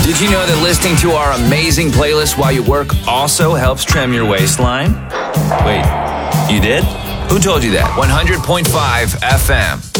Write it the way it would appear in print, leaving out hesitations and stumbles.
Did you know that listening to our amazing playlist while you work also helps trim your waistline? Wait, you did? Who told you that? 100.5 FM.